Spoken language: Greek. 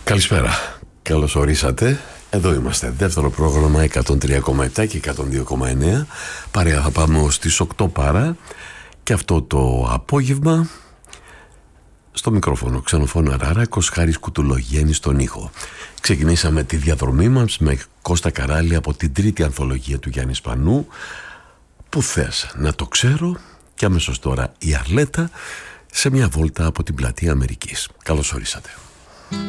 Καλησπέρα, καλώς ορίσατε. Εδώ είμαστε, δεύτερο πρόγραμμα 103,7 και 102,9. Παρέα θα πάμε ως τις 8 παρά. Και αυτό το απόγευμα στο μικρόφωνο Ξενοφώνα Ράρακος, Χάρης Κουτουλογέννης στον ήχο. Ξεκινήσαμε τη διαδρομή μας με Κώστα Καράλη από την τρίτη ανθολογία του Γιάννη Σπανού, Που θες να το ξέρω, και αμέσως τώρα η Αρλέτα σε μια βόλτα από την πλατεία Αμερικής. Καλώς ορίσατε.